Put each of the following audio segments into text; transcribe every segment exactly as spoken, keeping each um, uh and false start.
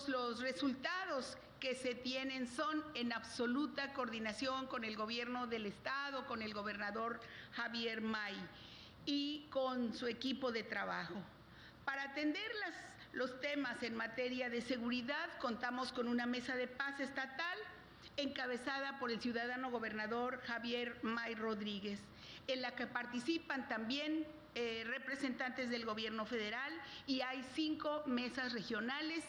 Los resultados que se tienen son en absoluta coordinación con el gobierno del estado, con el gobernador Javier May y con su equipo de trabajo. Para atender las, los temas en materia de seguridad, contamos con una mesa de paz estatal encabezada por el ciudadano gobernador Javier May Rodríguez, en la que participan también eh, representantes del gobierno federal, y hay cinco mesas regionales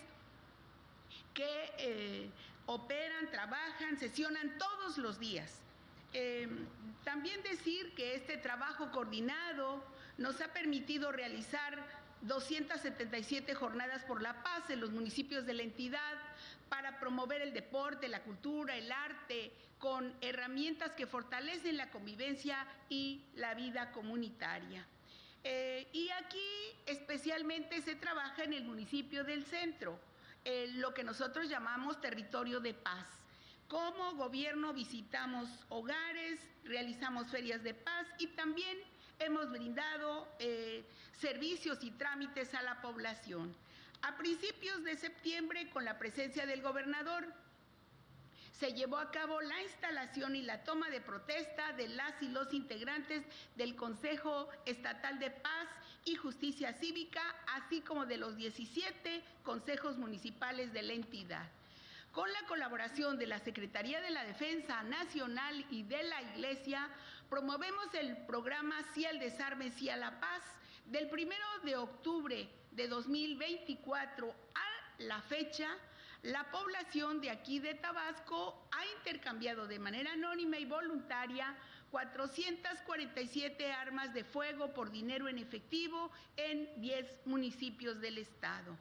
que eh, operan, trabajan, sesionan todos los días. Eh, también decir que este trabajo coordinado nos ha permitido realizar doscientas setenta y siete jornadas por la paz en los municipios de la entidad para promover el deporte, la cultura, el arte, con herramientas que fortalecen la convivencia y la vida comunitaria. Eh, y aquí especialmente se trabaja en el municipio del centro, eh, lo que nosotros llamamos territorio de paz. Como gobierno visitamos hogares, realizamos ferias de paz y también hemos brindado eh, servicios y trámites a la población. A principios de septiembre, con la presencia del gobernador, se llevó a cabo la instalación y la toma de protesta de las y los integrantes del Consejo Estatal de Paz y Justicia Cívica, así como de los diecisiete consejos municipales de la entidad. Con la colaboración de la Secretaría de la Defensa Nacional y de la Iglesia, promovemos el programa Sí al Desarme, Sí a la Paz. Del primero de octubre de dos mil veinticuatro a la fecha, la población de aquí de Tabasco ha intercambiado de manera anónima y voluntaria cuatrocientas cuarenta y siete armas de fuego por dinero en efectivo en diez municipios del estado.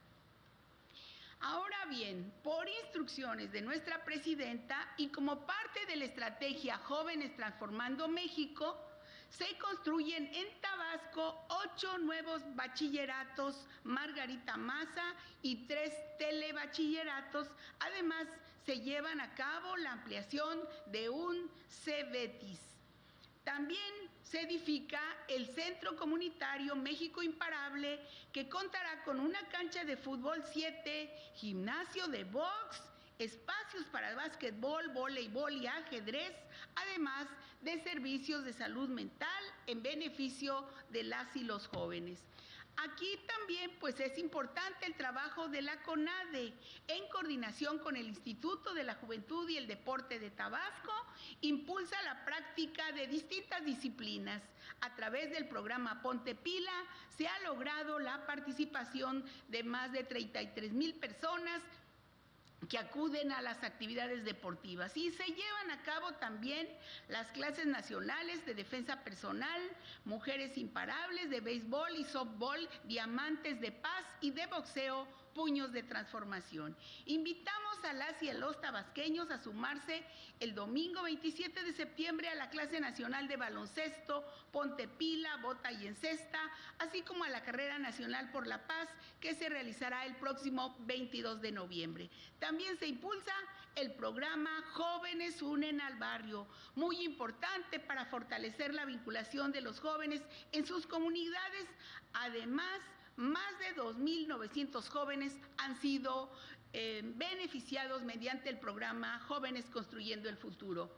Ahora bien, por instrucciones de nuestra presidenta y como parte de la estrategia Jóvenes Transformando México, se construyen en Tabasco ocho nuevos bachilleratos Margarita Maza y tres telebachilleratos. Además, se llevan a cabo la ampliación de un Cebetis. También se edifica el Centro Comunitario México Imparable, que contará con una cancha de fútbol siete, gimnasio de box, espacios para básquetbol, voleibol y ajedrez, además de servicios de salud mental en beneficio de las y los jóvenes. Aquí también pues es importante el trabajo de la CONADE en coordinación con el Instituto de la Juventud y el Deporte de Tabasco. Impulsa la práctica de distintas disciplinas. A través del programa Ponte Pila se ha logrado la participación de más de treinta y tres mil personas que acuden a las actividades deportivas, y se llevan a cabo también las clases nacionales de defensa personal, mujeres imparables, de béisbol y softball, diamantes de paz y de boxeo, puños de transformación. Invitamos a las y a los tabasqueños a sumarse el domingo veintisiete de septiembre a la clase nacional de baloncesto, Ponte Pila, Bota y Encesta, así como a la carrera nacional por la paz que se realizará el próximo veintidós de noviembre. También se impulsa el programa Jóvenes Unen al Barrio, muy importante para fortalecer la vinculación de los jóvenes en sus comunidades. Además, más de dos mil novecientos jóvenes han sido eh, beneficiados mediante el programa Jóvenes Construyendo el Futuro.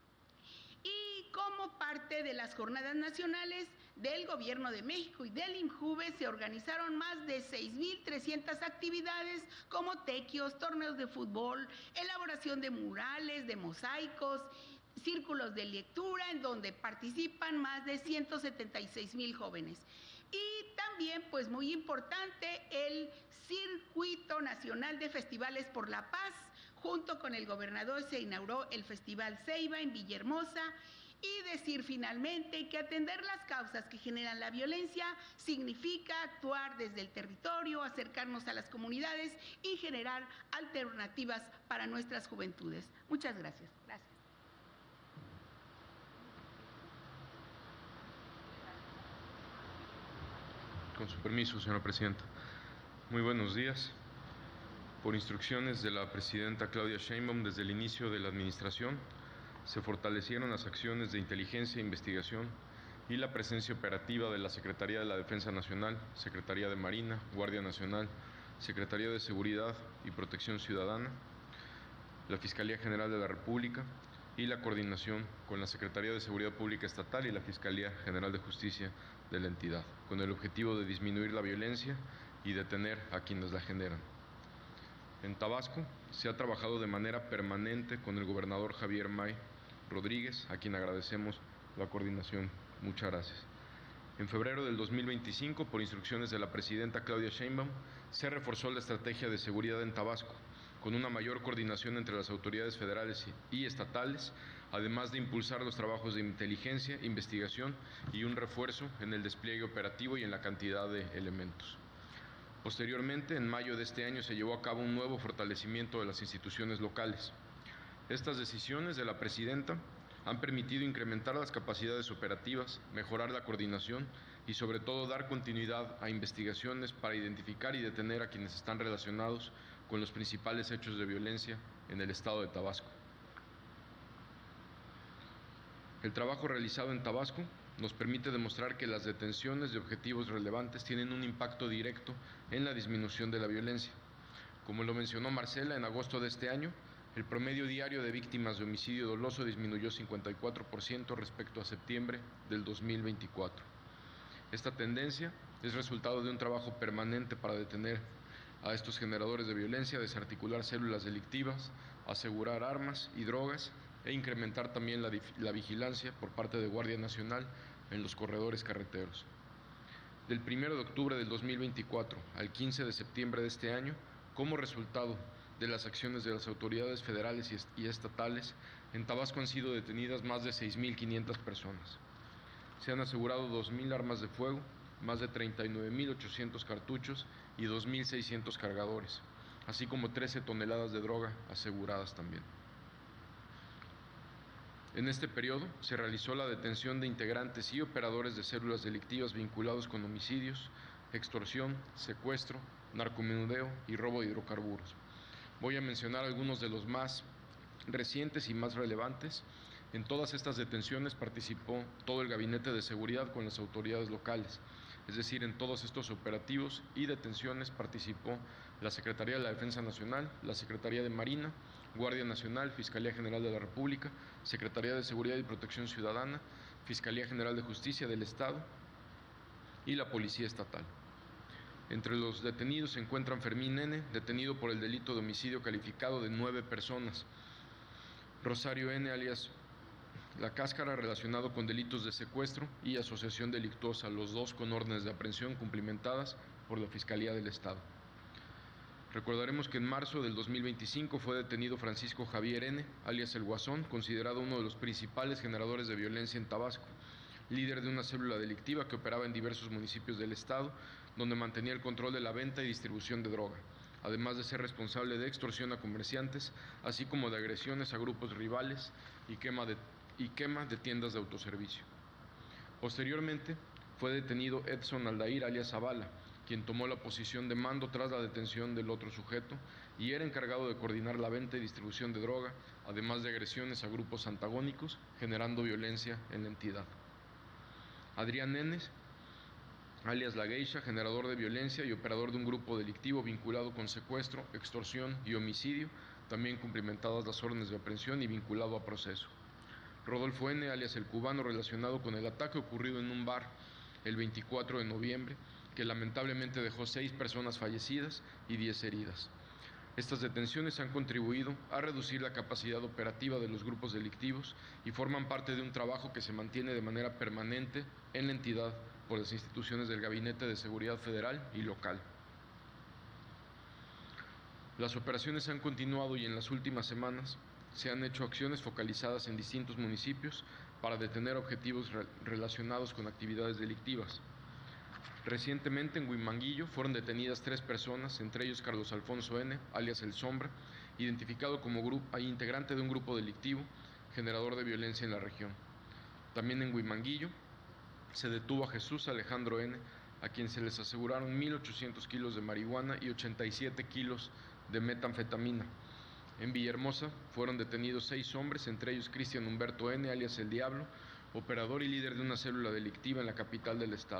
Y como parte de las jornadas nacionales del Gobierno de México y del INJUVE, se organizaron más de seis mil trescientas actividades como tequios, torneos de fútbol, elaboración de murales, de mosaicos, círculos de lectura, en donde participan más de ciento setenta y seis mil jóvenes. Y también, pues muy importante, el Circuito Nacional de Festivales por la Paz. Junto con el gobernador se inauguró el Festival Ceiba en Villahermosa. Y decir finalmente que atender las causas que generan la violencia significa actuar desde el territorio, acercarnos a las comunidades y generar alternativas para nuestras juventudes. Muchas gracias. Gracias. Con su permiso, señora presidenta. Muy buenos días. Por instrucciones de la presidenta Claudia Sheinbaum, desde el inicio de la administración, se fortalecieron las acciones de inteligencia e investigación y la presencia operativa de la Secretaría de la Defensa Nacional, Secretaría de Marina, Guardia Nacional, Secretaría de Seguridad y Protección Ciudadana, la Fiscalía General de la República y la coordinación con la Secretaría de Seguridad Pública Estatal y la Fiscalía General de Justicia de la entidad, con el objetivo de disminuir la violencia y detener a quienes la generan. En Tabasco se ha trabajado de manera permanente con el gobernador Javier May Rodríguez, a quien agradecemos la coordinación. Muchas gracias. En febrero del dos mil veinticinco, por instrucciones de la presidenta Claudia Sheinbaum, se reforzó la estrategia de seguridad en Tabasco, con una mayor coordinación entre las autoridades federales y estatales, además de impulsar los trabajos de inteligencia, investigación y un refuerzo en el despliegue operativo y en la cantidad de elementos. Posteriormente, en mayo de este año, se llevó a cabo un nuevo fortalecimiento de las instituciones locales. Estas decisiones de la presidenta han permitido incrementar las capacidades operativas, mejorar la coordinación y sobre todo dar continuidad a investigaciones para identificar y detener a quienes están relacionados con los principales hechos de violencia en el estado de Tabasco. El trabajo realizado en Tabasco nos permite demostrar que las detenciones de objetivos relevantes tienen un impacto directo en la disminución de la violencia. Como lo mencionó Marcela, en agosto de este año, el promedio diario de víctimas de homicidio doloso disminuyó cincuenta y cuatro por ciento respecto a septiembre del dos mil veinticuatro. Esta tendencia es resultado de un trabajo permanente para detener a estos generadores de violencia, desarticular células delictivas, asegurar armas y drogas e incrementar también la, la vigilancia por parte de Guardia Nacional en los corredores carreteros. Del primero de octubre del dos mil veinticuatro al quince de septiembre de este año, como resultado de las acciones de las autoridades federales y estatales, en Tabasco han sido detenidas más de seis mil quinientas personas. Se han asegurado dos mil armas de fuego, más de treinta y nueve mil ochocientos cartuchos y dos mil seiscientos cargadores, así como trece toneladas de droga aseguradas también. En este periodo se realizó la detención de integrantes y operadores de células delictivas vinculados con homicidios, extorsión, secuestro, narcomenudeo y robo de hidrocarburos. Voy a mencionar algunos de los más recientes y más relevantes. En todas estas detenciones participó todo el Gabinete de Seguridad con las autoridades locales, es decir, en todos estos operativos y detenciones participó la Secretaría de la Defensa Nacional, la Secretaría de Marina, Guardia Nacional, Fiscalía General de la República, Secretaría de Seguridad y Protección Ciudadana, Fiscalía General de Justicia del Estado y la Policía Estatal. Entre los detenidos se encuentran Fermín N., detenido por el delito de homicidio calificado de nueve personas, Rosario N., alias La Cáscara, relacionado con delitos de secuestro y asociación delictuosa, los dos con órdenes de aprehensión cumplimentadas por la Fiscalía del Estado. Recordaremos que en marzo del dos mil veinticinco fue detenido Francisco Javier N., alias El Guasón, considerado uno de los principales generadores de violencia en Tabasco, líder de una célula delictiva que operaba en diversos municipios del estado, donde mantenía el control de la venta y distribución de droga, además de ser responsable de extorsión a comerciantes, así como de agresiones a grupos rivales y quema de, y quema de tiendas de autoservicio. Posteriormente, fue detenido Edson Aldair, alias Zavala, quien tomó la posición de mando tras la detención del otro sujeto y era encargado de coordinar la venta y distribución de droga, además de agresiones a grupos antagónicos, generando violencia en la entidad. Adrián Nenes, alias La Geisha, generador de violencia y operador de un grupo delictivo vinculado con secuestro, extorsión y homicidio, también cumplimentadas las órdenes de aprehensión y vinculado a proceso. Rodolfo N., alias El Cubano, relacionado con el ataque ocurrido en un bar el veinticuatro de noviembre, que lamentablemente dejó seis personas fallecidas y diez heridas. Estas detenciones han contribuido a reducir la capacidad operativa de los grupos delictivos y forman parte de un trabajo que se mantiene de manera permanente en la entidad por las instituciones del Gabinete de Seguridad Federal y local. Las operaciones han continuado y en las últimas semanas se han hecho acciones focalizadas en distintos municipios para detener objetivos re- relacionados con actividades delictivas. Recientemente en Huimanguillo fueron detenidas tres personas, entre ellos Carlos Alfonso N., alias El Sombra, identificado como grupo, integrante de un grupo delictivo generador de violencia en la región. También en Huimanguillo se detuvo a Jesús Alejandro N., a quien se les aseguraron mil ochocientos kilos de marihuana y ochenta y siete kilos de metanfetamina. En Villahermosa fueron detenidos seis hombres, entre ellos Cristian Humberto N., alias El Diablo, operador y líder de una célula delictiva en la capital del estado,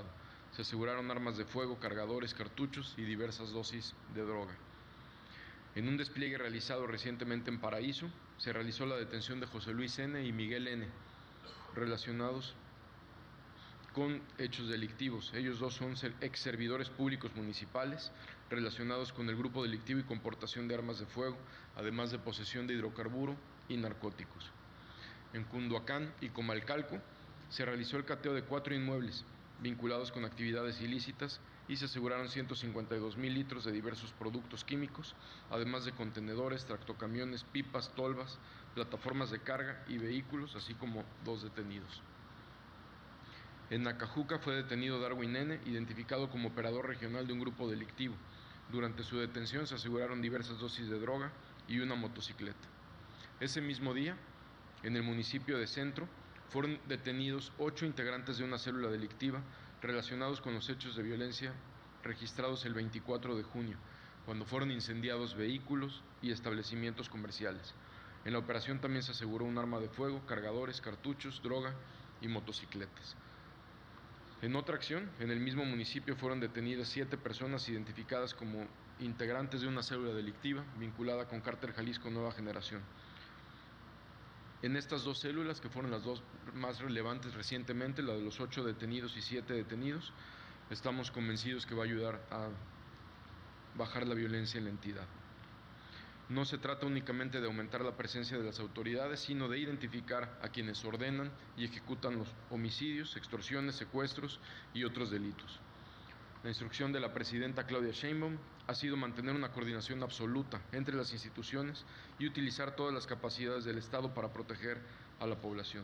Se aseguraron armas de fuego, cargadores, cartuchos y diversas dosis de droga. En un despliegue realizado recientemente en Paraíso, se realizó la detención de José Luis N. y Miguel N., relacionados con hechos delictivos. Ellos dos son ex servidores públicos municipales relacionados con el grupo delictivo y con portación de armas de fuego, además de posesión de hidrocarburo y narcóticos. En Cunduacán y Comalcalco se realizó el cateo de cuatro inmuebles vinculados con actividades ilícitas y se aseguraron ciento cincuenta y dos mil litros de diversos productos químicos, además de contenedores, tractocamiones, pipas, tolvas, plataformas de carga y vehículos, así como dos detenidos. En Nacajuca fue detenido Darwin N., identificado como operador regional de un grupo delictivo. Durante su detención se aseguraron diversas dosis de droga y una motocicleta. Ese mismo día, en el municipio de Centro, fueron detenidos ocho integrantes de una célula delictiva relacionados con los hechos de violencia registrados el veinticuatro de junio, cuando fueron incendiados vehículos y establecimientos comerciales. En la operación también se aseguró un arma de fuego, cargadores, cartuchos, droga y motocicletas. En otra acción, en el mismo municipio fueron detenidas siete personas identificadas como integrantes de una célula delictiva vinculada con Cártel Jalisco Nueva Generación. En estas dos células, que fueron las dos más relevantes recientemente, la de los ocho detenidos y siete detenidos, estamos convencidos que va a ayudar a bajar la violencia en la entidad. No se trata únicamente de aumentar la presencia de las autoridades, sino de identificar a quienes ordenan y ejecutan los homicidios, extorsiones, secuestros y otros delitos. La instrucción de la presidenta Claudia Sheinbaum ha sido mantener una coordinación absoluta entre las instituciones y utilizar todas las capacidades del Estado para proteger a la población.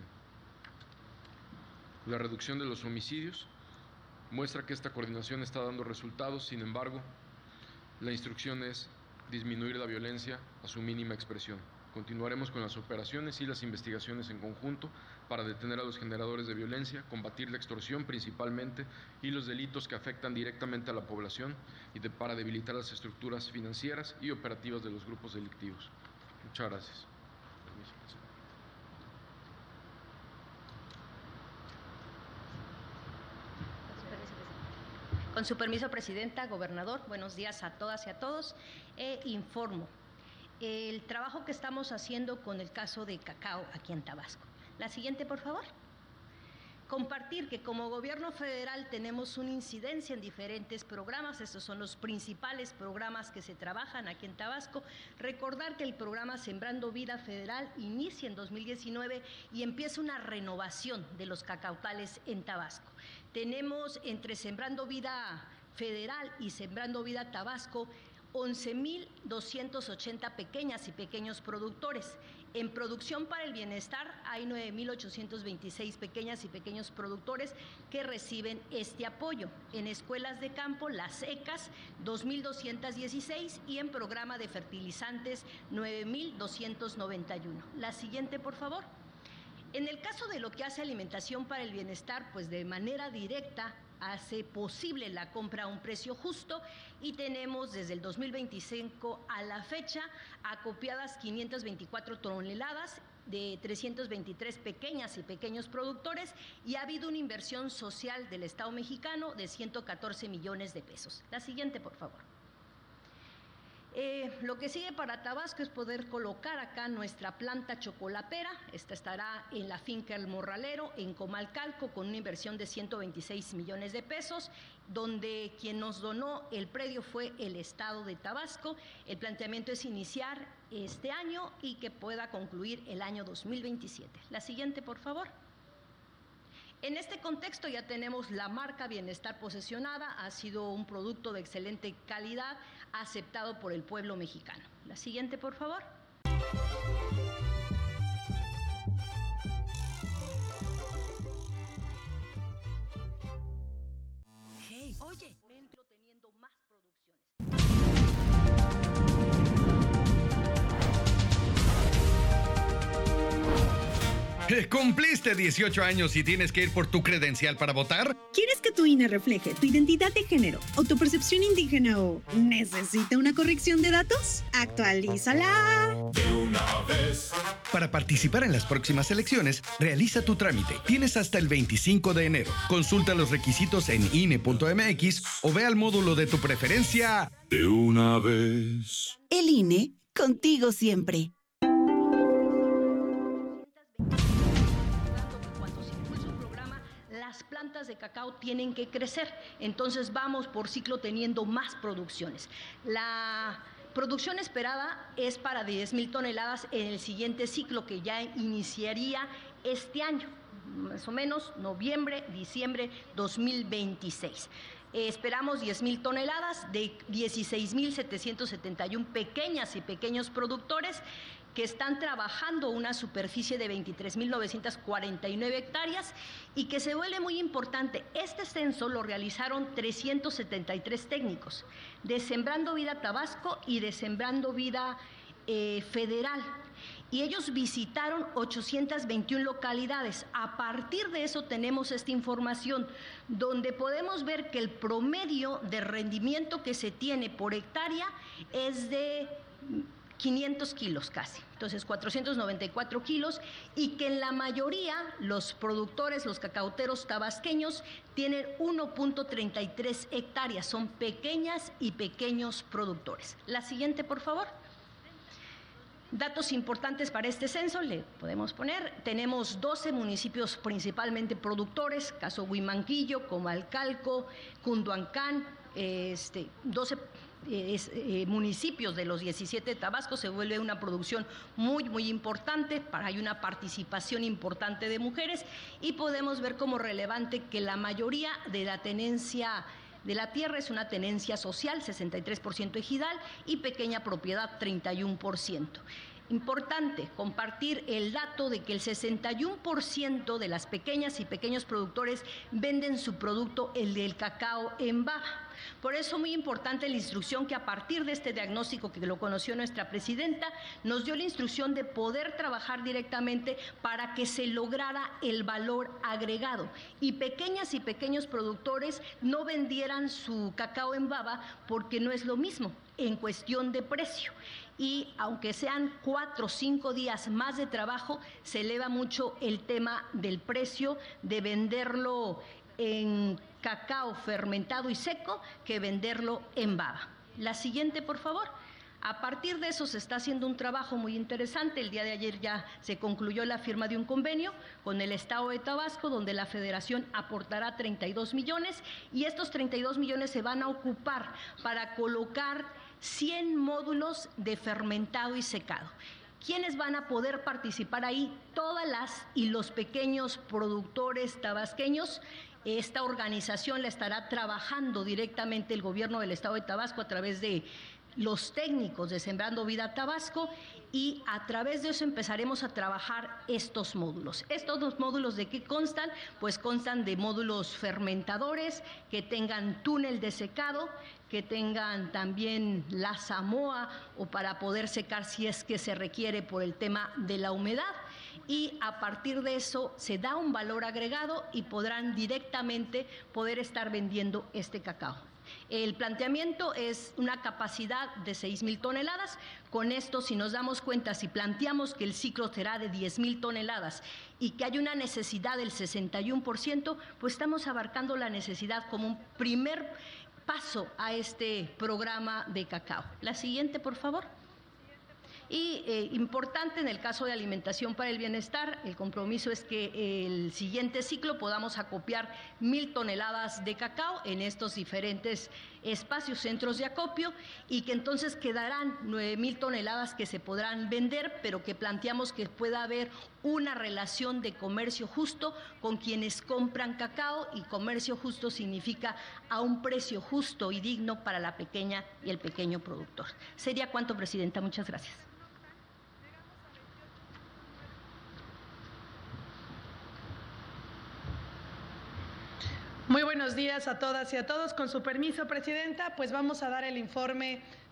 La reducción de los homicidios muestra que esta coordinación está dando resultados. Sin embargo, la instrucción es disminuir la violencia a su mínima expresión. Continuaremos con las operaciones y las investigaciones en conjunto para detener a los generadores de violencia, combatir la extorsión principalmente y los delitos que afectan directamente a la población y de, para debilitar las estructuras financieras y operativas de los grupos delictivos. Muchas gracias. Con su permiso, Presidenta, Gobernador, buenos días a todas y a todos. Eh, informo el trabajo que estamos haciendo con el caso de cacao aquí en Tabasco. La siguiente, por favor. Compartir que como gobierno federal tenemos una incidencia en diferentes programas. Estos son los principales programas que se trabajan aquí en Tabasco. Recordar que el programa Sembrando Vida Federal inicia en dos mil diecinueve y empieza una renovación de los cacautales en Tabasco. Tenemos entre Sembrando Vida Federal y Sembrando Vida Tabasco once mil doscientos ochenta pequeñas y pequeños productores. En Producción para el Bienestar hay nueve mil ochocientos veintiséis pequeñas y pequeños productores que reciben este apoyo. En Escuelas de Campo, las ECAS, dos mil doscientos dieciséis, y en Programa de Fertilizantes, nueve mil doscientos noventa y uno. La siguiente, por favor. En el caso de lo que hace Alimentación para el Bienestar, pues de manera directa hace posible la compra a un precio justo y tenemos desde el dos mil veinticinco a la fecha acopiadas quinientas veinticuatro toneladas de trescientos veintitrés pequeñas y pequeños productores y ha habido una inversión social del Estado mexicano de ciento catorce millones de pesos. La siguiente, por favor. Eh, lo que sigue para Tabasco es poder colocar acá nuestra planta chocolapera. Esta estará en la finca El Morralero, en Comalcalco, con una inversión de ciento veintiséis millones de pesos, donde quien nos donó el predio fue el Estado de Tabasco. El planteamiento es iniciar este año y que pueda concluir el año dos mil veintisiete. La siguiente, por favor. En este contexto ya tenemos la marca Bienestar posesionada, ha sido un producto de excelente calidad aceptado por el pueblo mexicano. La siguiente, por favor. Hey, oye, entro teniendo más producciones. ¿Cumpliste dieciocho años y tienes que ir por tu credencial para votar? ¿Quieres que tu I N E refleje tu identidad de género o tu percepción indígena o necesita una corrección de datos? ¡Actualízala! De una vez. Para participar en las próximas elecciones, realiza tu trámite. Tienes hasta el veinticinco de enero. Consulta los requisitos en I N E punto M X o ve al módulo de tu preferencia. De una vez. El I N E, contigo siempre. Las plantas de cacao tienen que crecer, entonces vamos por ciclo teniendo más producciones. La producción esperada es para diez mil toneladas en el siguiente ciclo que ya iniciaría este año, más o menos noviembre, diciembre dos mil veintiséis. Eh, esperamos diez mil toneladas de dieciséis mil setecientos setenta y uno pequeñas y pequeños productores que están trabajando una superficie de veintitrés mil novecientas cuarenta y nueve hectáreas y que se vuelve muy importante. Este censo lo realizaron trescientos setenta y tres técnicos de Sembrando Vida Tabasco y de Sembrando Vida eh, Federal. Y ellos visitaron ochocientas veintiuna localidades. A partir de eso tenemos esta información donde podemos ver que el promedio de rendimiento que se tiene por hectárea es de quinientos kilos casi, entonces cuatrocientos noventa y cuatro kilos, y que en la mayoría los productores, los cacauteros tabasqueños tienen uno punto treinta y tres hectáreas, son pequeñas y pequeños productores. La siguiente, por favor. Datos importantes para este censo, le podemos poner, tenemos doce municipios principalmente productores, caso Huimanguillo, Comalcalco, Cunduancán, este, doce Es, eh, municipios de los diecisiete de Tabasco. Se vuelve una producción muy, muy importante, para, hay una participación importante de mujeres y podemos ver como relevante que la mayoría de la tenencia de la tierra es una tenencia social, sesenta y tres por ciento ejidal y pequeña propiedad, treinta y uno por ciento. Importante compartir el dato de que el sesenta y uno por ciento de las pequeñas y pequeños productores venden su producto, el del cacao, en baba. Por eso muy importante la instrucción que a partir de este diagnóstico que lo conoció nuestra presidenta, nos dio la instrucción de poder trabajar directamente para que se lograra el valor agregado y pequeñas y pequeños productores no vendieran su cacao en baba porque no es lo mismo en cuestión de precio. Y aunque sean cuatro o cinco días más de trabajo, se eleva mucho el tema del precio de venderlo en cacao fermentado y seco que venderlo en baba. La siguiente, por favor. A partir de eso se está haciendo un trabajo muy interesante. El día de ayer ya se concluyó la firma de un convenio con el Estado de Tabasco, donde la Federación aportará treinta y dos millones y estos treinta y dos millones se van a ocupar para colocar cien módulos de fermentado y secado. ¿Quiénes van a poder participar ahí? Todas las y los pequeños productores tabasqueños. Esta organización la estará trabajando directamente el gobierno del Estado de Tabasco a través de los técnicos de Sembrando Vida Tabasco y a través de eso empezaremos a trabajar estos módulos. ¿Estos dos módulos de qué constan? Pues constan de módulos fermentadores, que tengan túnel de secado, que tengan también la zamoa o para poder secar si es que se requiere por el tema de la humedad. Y a partir de eso se da un valor agregado y podrán directamente poder estar vendiendo este cacao. El planteamiento es una capacidad de seis mil toneladas. Con esto, si nos damos cuenta, si planteamos que el ciclo será de diez mil toneladas y que hay una necesidad del sesenta y uno por ciento, pues estamos abarcando la necesidad como un primer paso a este programa de cacao. La siguiente, por favor. Y eh, importante en el caso de alimentación para el bienestar, el compromiso es que el siguiente ciclo podamos acopiar mil toneladas de cacao en estos diferentes espacios, centros de acopio, y que entonces quedarán nueve mil toneladas que se podrán vender, pero que planteamos que pueda haber una relación de comercio justo con quienes compran cacao, y comercio justo significa a un precio justo y digno para la pequeña y el pequeño productor. Sería cuanto, Presidenta. Muchas gracias. Muy buenos días a todas y a todos. Con su permiso, Presidenta, pues vamos a dar el informe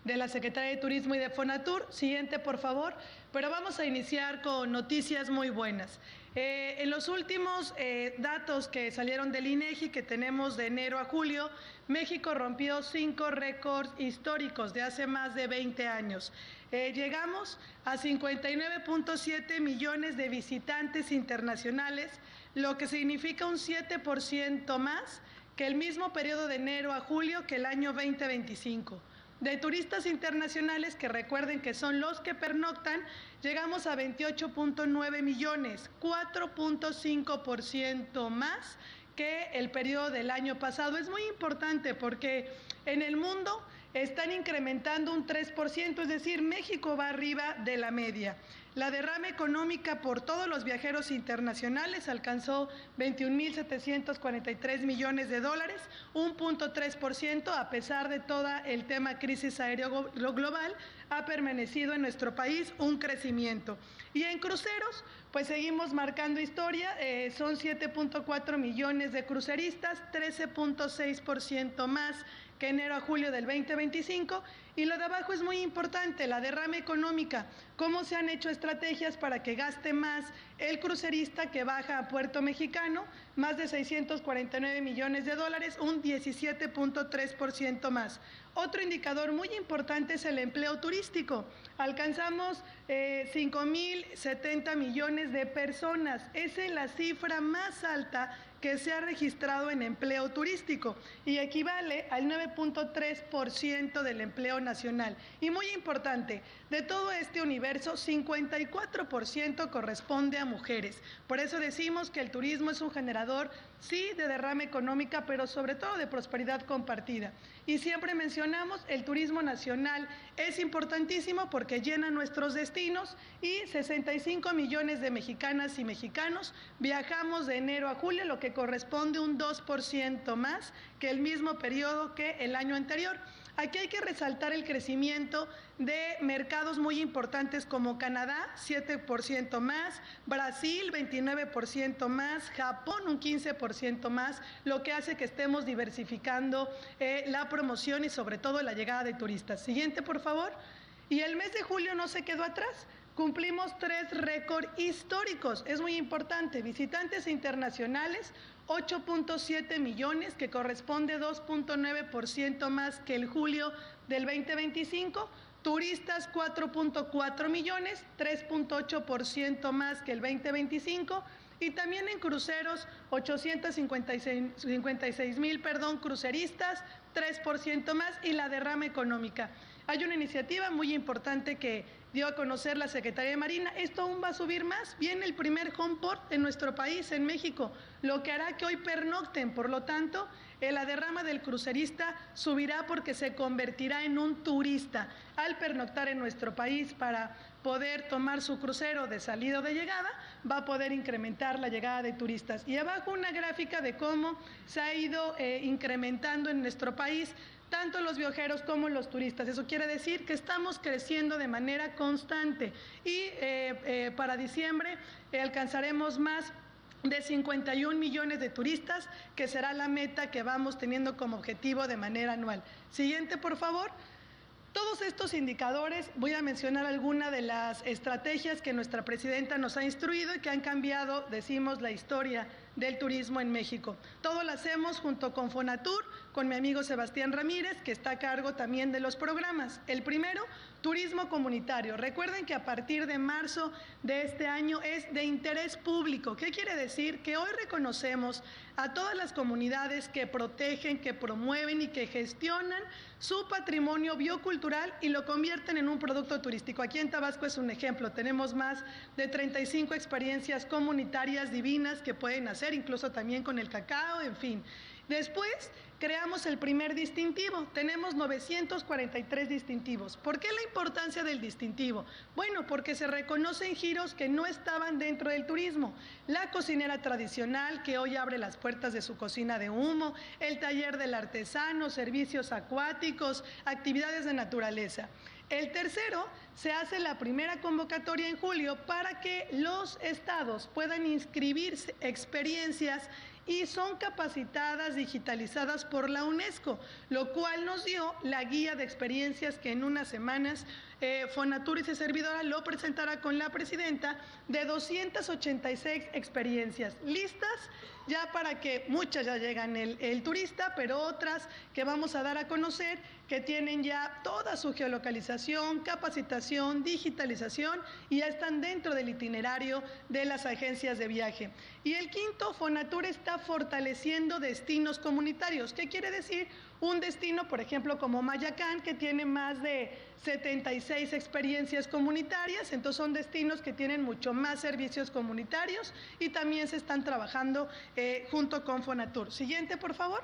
de la Secretaría de Turismo y de Fonatur. Siguiente, por favor. Pero vamos a iniciar con noticias muy buenas. Eh, en los últimos eh, datos que salieron del INEGI, que tenemos de enero a julio, México rompió cinco récords históricos de hace más de veinte años. Eh, llegamos a cincuenta y nueve punto siete millones de visitantes internacionales, lo que significa un siete por ciento más que el mismo periodo de enero a julio que el año veinte veinticinco. De turistas internacionales, que recuerden que son los que pernoctan, llegamos a veintiocho punto nueve millones, cuatro punto cinco por ciento más que el periodo del año pasado. Es muy importante porque en el mundo están incrementando un tres por ciento, es decir, México va arriba de la media. La derrama económica por todos los viajeros internacionales alcanzó veintiún mil setecientos cuarenta y tres millones de dólares, un punto tres por ciento, a pesar de todo el tema crisis aéreo global, ha permanecido en nuestro país un crecimiento. Y en cruceros, pues seguimos marcando historia, eh, son siete punto cuatro millones de cruceristas, trece punto seis por ciento más que enero a julio del veinte veinticinco, y lo de abajo es muy importante, la derrama económica, cómo se han hecho estrategias para que gaste más el crucerista que baja a Puerto Mexicano, más de seiscientos cuarenta y nueve millones de dólares, un diecisiete punto tres por ciento más. Otro indicador muy importante es el empleo turístico. Alcanzamos eh, cinco mil setenta millones de personas. Esa es la cifra más alta que se ha registrado en empleo turístico y equivale al nueve punto tres por ciento del empleo nacional. Y muy importante, de todo este universo, cincuenta y cuatro por ciento corresponde a mujeres. Por eso decimos que el turismo es un generador, sí, de derrama económica, pero sobre todo de prosperidad compartida. Y siempre mencionamos, el turismo nacional es importantísimo porque llena nuestros destinos y sesenta y cinco millones de mexicanas y mexicanos viajamos de enero a julio, lo que corresponde un dos por ciento más que el mismo periodo que el año anterior. Aquí hay que resaltar el crecimiento de mercados muy importantes como Canadá, siete por ciento más, Brasil, veintinueve por ciento más, Japón, un quince por ciento más, lo que hace que estemos diversificando eh, la promoción y sobre todo la llegada de turistas. Siguiente, por favor. Y el mes de julio no se quedó atrás. Cumplimos tres récords históricos, es muy importante, visitantes internacionales, ocho punto siete millones, que corresponde dos punto nueve por ciento más que el julio del veinte veinticinco, turistas cuatro punto cuatro millones, tres punto ocho por ciento más que el veinte veinticinco, y también en cruceros, ochocientos cincuenta y seis mil, perdón, cruceristas, tres por ciento más, y la derrama económica. Hay una iniciativa muy importante que dio a conocer la Secretaría de Marina. Esto aún va a subir más. Viene el primer home port en nuestro país, en México, lo que hará que hoy pernocten. Por lo tanto, la derrama del crucerista subirá porque se convertirá en un turista al pernoctar en nuestro país para poder tomar su crucero de salida o de llegada, va a poder incrementar la llegada de turistas. Y abajo una gráfica de cómo se ha ido eh, incrementando en nuestro país tanto los viajeros como los turistas. Eso quiere decir que estamos creciendo de manera constante y eh, eh, para diciembre eh, alcanzaremos más de cincuenta y un millones de turistas, que será la meta que vamos teniendo como objetivo de manera anual. Siguiente, por favor. Todos estos indicadores, voy a mencionar algunas de las estrategias que nuestra presidenta nos ha instruido y que han cambiado, decimos, la historia del turismo en México. Todo lo hacemos junto con Fonatur, con mi amigo Sebastián Ramírez, que está a cargo también de los programas. El primero, turismo comunitario. Recuerden que a partir de marzo de este año es de interés público. ¿Qué quiere decir? Que hoy reconocemos a todas las comunidades que protegen, que promueven y que gestionan su patrimonio biocultural y lo convierten en un producto turístico. Aquí en Tabasco es un ejemplo. Tenemos más de treinta y cinco experiencias comunitarias divinas que pueden hacer, incluso también con el cacao, en fin. Después creamos el primer distintivo, tenemos novecientos cuarenta y tres distintivos. ¿Por qué la importancia del distintivo? Bueno, porque se reconocen giros que no estaban dentro del turismo. La cocinera tradicional, que hoy abre las puertas de su cocina de humo, el taller del artesano, servicios acuáticos, actividades de naturaleza. El tercero, se hace la primera convocatoria en julio para que los estados puedan inscribirse experiencias y son capacitadas, digitalizadas por la UNESCO, lo cual nos dio la guía de experiencias que en unas semanas eh, Fonatur y su servidora lo presentará con la presidenta, de doscientas ochenta y seis experiencias listas, ya para que muchas ya llegan el, el turista, pero otras que vamos a dar a conocer que tienen ya toda su geolocalización, capacitación, digitalización y ya están dentro del itinerario de las agencias de viaje. Y el quinto, Fonatur está fortaleciendo destinos comunitarios. ¿Qué quiere decir? Un destino, por ejemplo, como Mayacán, que tiene más de setenta y seis experiencias comunitarias, entonces son destinos que tienen mucho más servicios comunitarios y también se están trabajando eh, junto con Fonatur. Siguiente, por favor.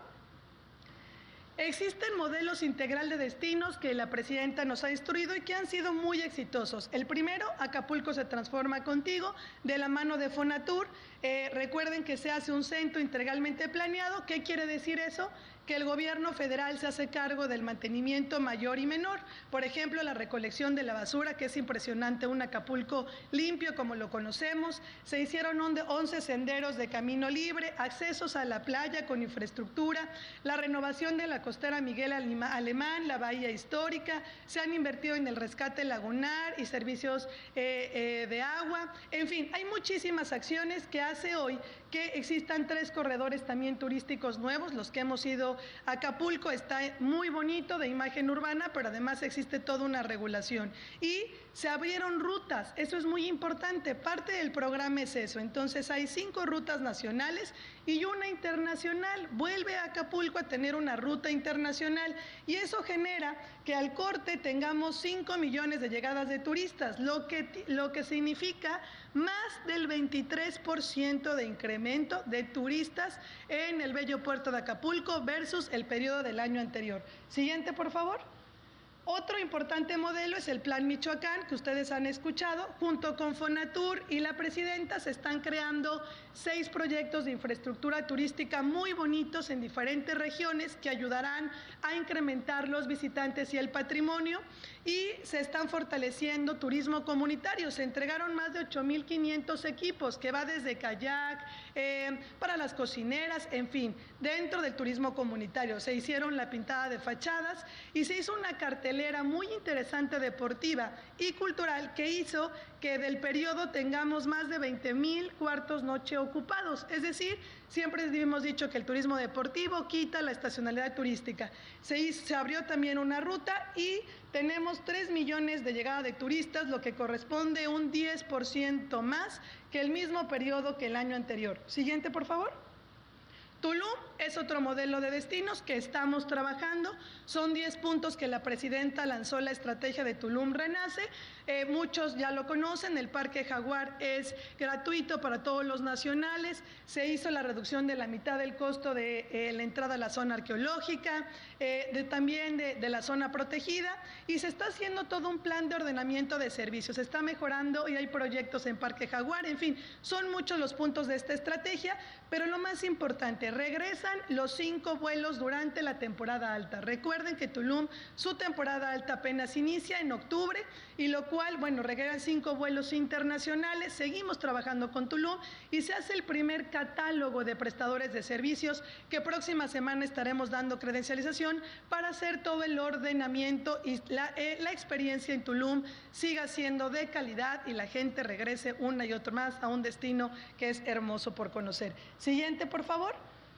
Existen modelos integral de destinos que la presidenta nos ha instruido y que han sido muy exitosos. El primero, Acapulco se transforma contigo, de la mano de Fonatur. Eh, recuerden que se hace un centro integralmente planeado. ¿Qué quiere decir eso? Que el gobierno federal se hace cargo del mantenimiento mayor y menor. Por ejemplo, la recolección de la basura, que es impresionante, un Acapulco limpio como lo conocemos. Se hicieron once senderos de camino libre, accesos a la playa con infraestructura, la renovación de la costera Miguel Alemán, la bahía histórica, se han invertido en el rescate lagunar y servicios eh, eh, de agua. En fin, hay muchísimas acciones que hace hoy que existan tres corredores también turísticos nuevos, los que hemos ido a Acapulco. Está muy bonito de imagen urbana, pero además existe toda una regulación. Y se abrieron rutas, eso es muy importante, parte del programa es eso. Entonces hay cinco rutas nacionales y una internacional. Vuelve a Acapulco a tener una ruta internacional y eso genera que al corte tengamos cinco millones de llegadas de turistas, lo que, lo que significa más del veintitrés por ciento de incremento de turistas en el bello puerto de Acapulco versus el periodo del año anterior. Siguiente, por favor. Otro importante modelo es el Plan Michoacán, que ustedes han escuchado. Junto con Fonatur y la presidenta se están creando seis proyectos de infraestructura turística muy bonitos en diferentes regiones que ayudarán a incrementar los visitantes y el patrimonio. Y se están fortaleciendo turismo comunitario. Se entregaron más de ocho mil quinientos equipos, que va desde kayak, eh, para las cocineras, en fin, dentro del turismo comunitario. Se hicieron la pintada de fachadas y se hizo una cartelera muy interesante deportiva y cultural que hizo que del periodo tengamos más de veinte mil cuartos noche ocupados. Es decir, siempre hemos dicho que el turismo deportivo quita la estacionalidad turística. Se, hizo, se abrió también una ruta y tenemos tres millones de llegada de turistas, lo que corresponde a un diez por ciento más que el mismo periodo que el año anterior. Siguiente, por favor. Tulum es otro modelo de destinos que estamos trabajando. Son diez puntos que la presidenta lanzó la estrategia de Tulum Renace. Eh, muchos ya lo conocen, el Parque Jaguar es gratuito para todos los nacionales. Se hizo la reducción de la mitad del costo de eh, la entrada a la zona arqueológica, eh, de, también de, de la zona protegida, y se está haciendo todo un plan de ordenamiento de servicios. Se está mejorando y hay proyectos en Parque Jaguar. En fin, son muchos los puntos de esta estrategia, pero lo más importante, regresan los cinco vuelos durante la temporada alta. Recuerden que Tulum, su temporada alta apenas inicia en octubre, y lo cual, bueno, regresan cinco vuelos internacionales. Seguimos trabajando con Tulum y se hace el primer catálogo de prestadores de servicios que próxima semana estaremos dando credencialización para hacer todo el ordenamiento y la, eh, la experiencia en Tulum siga siendo de calidad y la gente regrese una y otra más a un destino que es hermoso por conocer. Siguiente, por favor.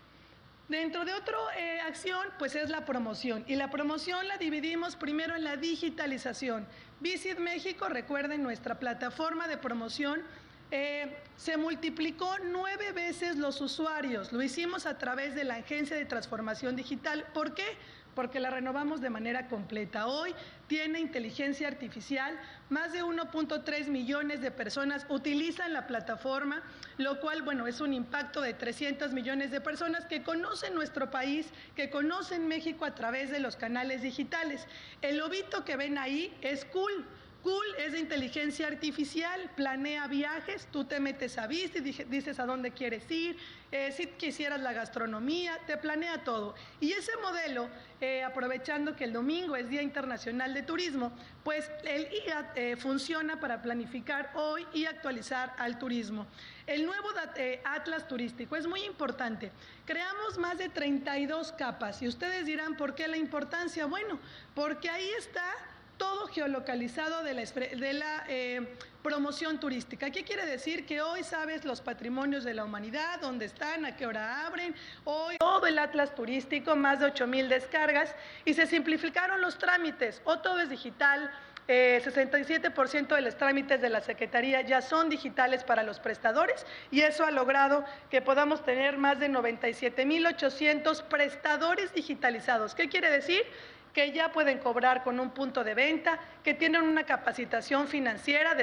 Dentro de otra eh, acción, pues es la promoción. Y la promoción la dividimos primero en la digitalización. Visit México, recuerden, nuestra plataforma de promoción, eh, se multiplicó nueve veces los usuarios. Lo hicimos a través de la Agencia de Transformación Digital. ¿Por qué? Porque la renovamos de manera completa. Hoy tiene inteligencia artificial, más de uno punto tres millones de personas utilizan la plataforma, lo cual, bueno, es un impacto de trescientos millones de personas que conocen nuestro país, que conocen México a través de los canales digitales. El lobito que ven ahí es cool. Cool es de inteligencia artificial, planea viajes, tú te metes a Vista y dices a dónde quieres ir, eh, si quisieras la gastronomía, te planea todo. Y ese modelo, eh, aprovechando que el domingo es Día Internacional de Turismo, pues el I A T eh, funciona para planificar hoy y actualizar al turismo. El nuevo eh, Atlas Turístico es muy importante. Creamos más de treinta y dos capas y ustedes dirán, ¿por qué la importancia? Bueno, porque ahí está todo geolocalizado de la, de la eh, promoción turística. ¿Qué quiere decir? Que hoy sabes los patrimonios de la humanidad, dónde están, a qué hora abren. Hoy todo el Atlas Turístico, más de ocho mil descargas y se simplificaron los trámites. O todo es digital, eh, sesenta y siete por ciento de los trámites de la Secretaría ya son digitales para los prestadores y eso ha logrado que podamos tener más de noventa y siete mil ochocientos prestadores digitalizados. ¿Qué quiere decir? Que ya pueden cobrar con un punto de venta, que tienen una capacitación financiera de